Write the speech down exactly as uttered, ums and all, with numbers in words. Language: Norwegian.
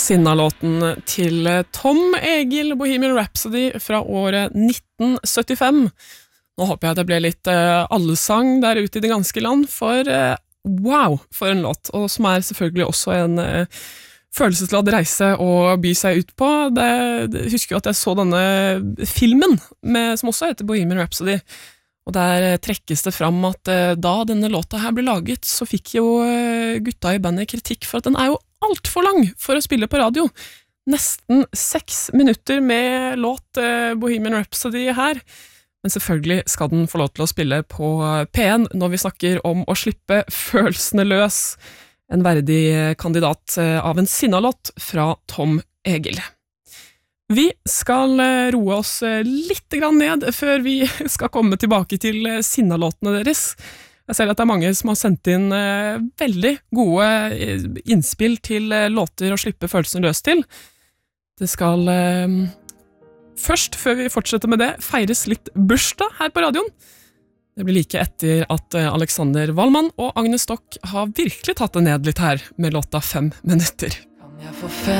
Sinna-låten til Tom Egil, Bohemian Rhapsody fra året nitten syttifem. Nå håper jeg det ble litt uh, allsang der ute i det ganske land, for uh, wow, for en låt, og som er selvfølgelig også en uh, følelsesladd reise å by seg ut på. Det, det, husker jo at jeg så denne filmen, med, som også heter Bohemian Rhapsody, og der uh, trekkes det fram at uh, da denne låta her ble laget, så fikk jo uh, gutta i bandet kritikk for at den er jo alt for lang for å spille på radio. Nesten seks minutter med låt uh, Bohemian Rhapsody her. Men selvfølgelig skal den få lov til å spille på P én når vi snakker om å slippe følelsene løs. En verdig kandidat uh, av en Sinna-låt fra Tom Egil. Vi skal uh, roe oss uh, litt grann ned før vi skal komme tilbake til uh, Sinna-låtene deres. Jeg ser at det er mange som har sendt inn uh, veldig gode uh, innspill til uh, låter å slippe følelsene løs til. Det skal uh, først, før vi fortsetter med det, feires litt bursdag her på radioen. Det blir like etter at uh, Alexander Wallmann og Agnes Stock har virkelig tatt det ned litt her med låta Fem minutter. Kan jeg få fem